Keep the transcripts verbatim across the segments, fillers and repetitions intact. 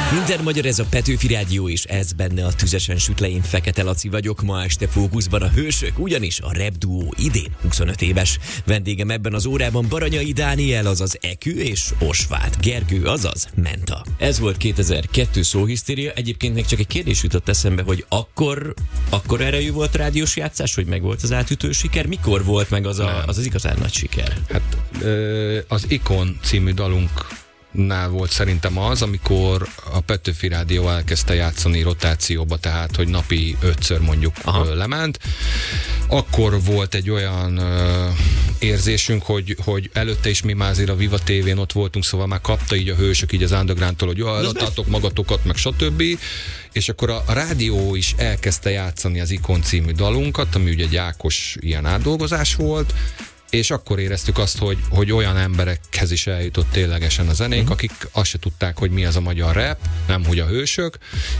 Minden magyar, ez a Petőfi Rádió, és ez benne a tüzesen süt le. Én Fekete Laci vagyok, ma este fókuszban a hősök, ugyanis a rap duó idén huszonöt éves. Vendégem ebben az órában Baranyai Dániel, azaz Ekü, és Osváth Gergő, azaz Menta. Ez volt kétezer-kettő Szóhisztéria. Egyébként még csak egy kérdés jutott eszembe, hogy akkor, akkor erejű volt rádiós játszás, hogy meg volt az átütő siker? Mikor volt meg az a, az, az igazán nagy siker? Hát az Ikon című dalunk nál volt szerintem az, amikor a Petőfi Rádió elkezdte játszani rotációba, tehát, hogy napi ötször mondjuk Aha. lement. Akkor volt egy olyan ö, érzésünk, hogy, hogy előtte is mi már azért a Viva té vén ott voltunk, szóval már kapta így a hősök így az undergroundtól, hogy jól adtátok magatokat, meg stb. És akkor a, a rádió is elkezdte játszani az Ikon című dalunkat, ami ugye egy ákos ilyen átdolgozás volt, és akkor éreztük azt, hogy, hogy olyan emberekhez is eljutott ténylegesen a zenénk, uh-huh. akik azt se tudták, hogy mi az a magyar rap, nem hogy a hősök,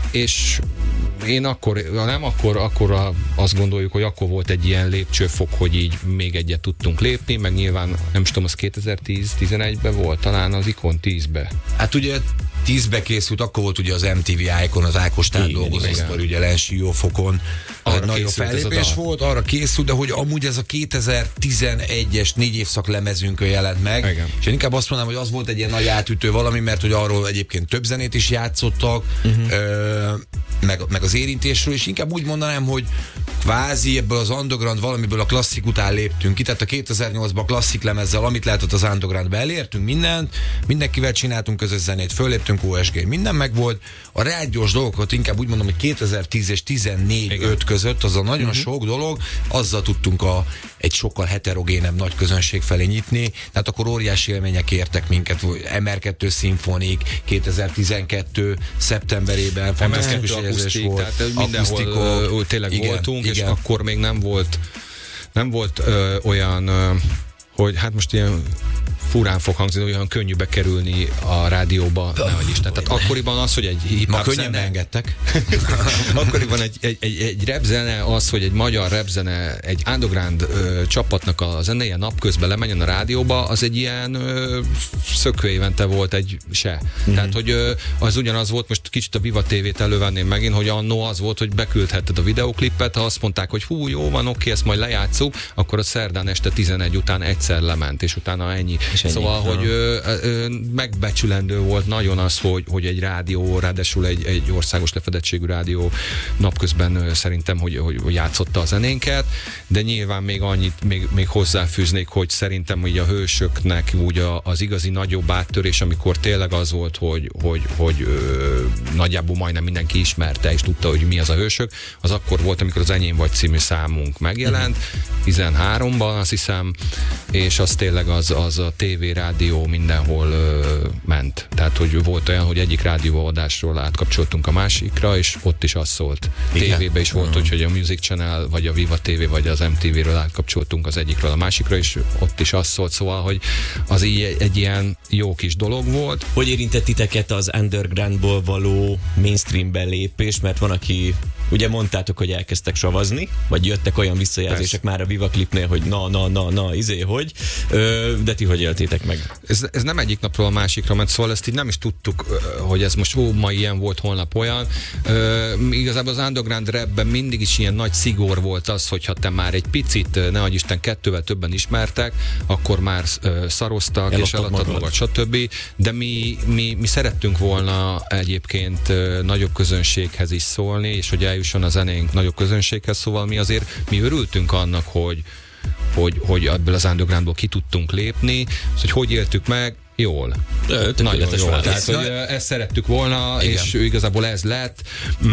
és én akkor, nem akkor, akkor azt gondoljuk, hogy akkor volt egy ilyen lépcsőfok, hogy így még egyet tudtunk lépni, meg nyilván, nem tudom, az kétezer-tíz-tizenegyben volt, talán az Ikon tízbe. Hát ugye tízbe készült, akkor volt ugye az em té vé Icon, az Ákos tárgydolgozósztor, ugye Lensiófokon. Arra nagy fellépés volt, arra készült, de hogy amúgy ez a kétezer-tizenegyes négy évszak lemezünkön jelent meg. Igen. És én inkább azt mondanám, hogy az volt egy ilyen nagy átütő valami, mert hogy arról egyébként több zenét is játszottak, uh-huh. ö, meg, meg az érintésről, és inkább úgy mondanám, hogy kvázi ebből az underground valamiből a klasszik után léptünk ki, tehát a kétezer-nyolcban klasszik lemezzel, amit lehetett az undergroundba, elértünk mindent, mindenkivel csináltunk közös zenét, fölléptünk, o es gé, minden megvolt. A rádiós dolgokat inkább úgy mondom, hogy kétezer-tíz és tizennégy-öt között, az a nagyon uh-huh. sok dolog, azzal tudtunk a, egy sokkal heterogénebb nagy közönség felé nyitni, tehát akkor óriási élmények értek minket, em er kettő szimfonik, kétezer-tizenkettő szeptemberében, fantasztikus érzés volt. Tehát mindenhol tényleg igen, voltunk, igen. És akkor még nem volt nem volt ö, olyan, ö, hogy hát most ilyen furán fog hangzni, olyan könnyű bekerülni a rádióba, nehogy Isten. Tehát akkoriban az, hogy egy hip-hop Ma könnyen beengedtek. akkoriban egy, egy, egy, egy rapzene az, hogy egy magyar rapzene, egy underground ö, csapatnak a zenéje napközben lemenjen a rádióba, az egy ilyen ö, szökőévente volt egy se. Mm-hmm. Tehát, hogy ö, az ugyanaz volt, most kicsit a Viva té vét elővenném megint, hogy annó az volt, hogy beküldhetted a videóklipet, ha azt mondták, hogy hú, jó van, oké, ezt majd lejátszuk, akkor a szerdán este tizenegy után egyszer lement, és utána ennyi. Szóval, hogy ö, ö, megbecsülendő volt nagyon az, hogy, hogy egy rádió, ráadásul egy, egy országos lefedettségű rádió napközben ö, szerintem, hogy, hogy játszotta a zenénket, de nyilván még annyit még, még hozzáfűznék, hogy szerintem hogy a hősöknek úgy a, az igazi nagyobb áttörés, amikor tényleg az volt, hogy, hogy, hogy ö, nagyjából majdnem mindenki ismerte és tudta, hogy mi az a hősök, az akkor volt, amikor az Enyém vagy című számunk megjelent, tizenháromban azt hiszem, és az tényleg az, az a tévé, rádió mindenhol ö, ment. Tehát, hogy volt olyan, hogy egyik rádióadásról átkapcsoltunk a másikra, és ott is az szólt. Tévében is volt, uh-huh. hogy a Music Channel, vagy a Viva té vé, vagy az em té véről átkapcsoltunk az egyikről a másikra, és ott is az szólt. Szóval, hogy az így egy, egy ilyen jó kis dolog volt. Hogy érintett titeket az undergroundból való mainstreambe lépés? Mert van, aki ugye mondtátok, hogy elkezdtek savazni, vagy jöttek olyan visszajelzések Persze. már a Viva klipnél, hogy na, na, na, na, izé, hogy? Ö, de ti hogy éltétek meg? Ez, ez nem egyik napról a másikra ment, szóval ezt így nem is tudtuk, hogy ez most ó, ma ilyen volt, holnap olyan. Ö, igazából az underground rapben mindig is ilyen nagy szigor volt az, hogyha te már egy picit, ne adj Isten, kettővel többen ismertek, akkor már ö, szaroztak, Eladtad és eladtad magad, magad, stb. De mi, mi, mi szerettünk volna egyébként ö, nagyobb közönséghez is szólni, és hogy eljusson a zenénk nagyobb közönséghez, szóval mi azért mi örültünk annak, hogy hogy, hogy ebből az undergroundból ki tudtunk lépni, hogy hogy éltük meg, jól. De, nagyon jól. Tehát, hogy ezt szerettük volna, igen. És igazából ez lett.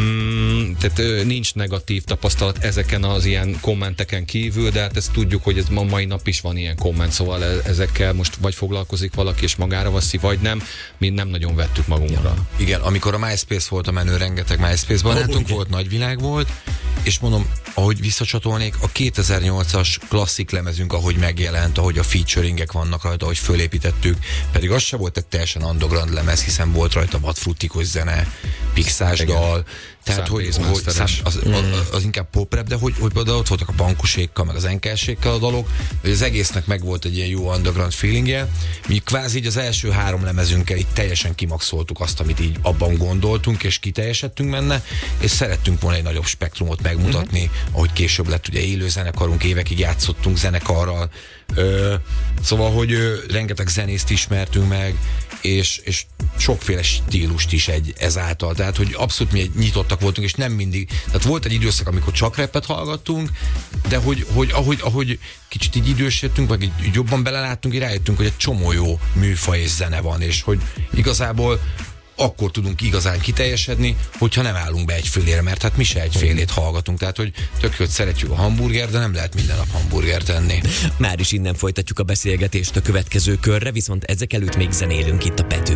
Mm, tehát nincs negatív tapasztalat ezeken az ilyen kommenteken kívül, de hát ezt tudjuk, hogy ez ma mai nap is van ilyen komment, szóval ezekkel most vagy foglalkozik valaki, és magára veszi, vagy nem. Mi nem nagyon vettük magunkra. Ja. Igen, amikor a MySpace volt a menő, rengeteg MySpace barátunk oh, volt, nagyvilág volt, és mondom, ahogy visszacsatolnék, a kétezer-nyolcas klasszik lemezünk, ahogy megjelent, ahogy a featuringek vannak rajta, ahogy fölépítettük, pedig az se volt egy teljesen underground lemez, hiszen volt rajta vadfruttikos zene, Pixás dal, tehát hogy, hogy szám, az, mm. az, az inkább pop rap, de hogy, hogy ott voltak a bankusékkal, meg az enkelsékkal a dalok, hogy az egésznek meg volt egy ilyen jó underground feelingje. Mi kvázi így az első három lemezünkkel így teljesen kimaxoltuk azt, amit így abban gondoltunk, és kiteljesedtünk benne, és szerettünk volna egy nagyobb spektrumot megmutatni, mm-hmm. ahogy később lett ugye élő zenekarunk, évekig játszottunk zenekarral, ö, szóval, hogy ö, rengeteg zenészt ismertünk meg, és, és sokféle stílust is egy, ezáltal, tehát hogy abszolút mi egy nyitottak voltunk, és nem mindig, tehát volt egy időszak, amikor csak rappet hallgattunk, de hogy, hogy ahogy, ahogy kicsit így idősödtünk, meg így jobban beleláttunk, így rájöttünk, hogy egy csomó jó műfaj és zene van, és hogy igazából akkor tudunk igazán kiteljesedni, hogyha nem állunk be egy félére, mert hát mi se egy félét hallgatunk, tehát hogy tökélet szeretjük a hamburger, de nem lehet minden nap hamburgert enni. Már is innen folytatjuk a beszélgetést a következő körre, viszont ezek előtt még zenélünk itt a Pető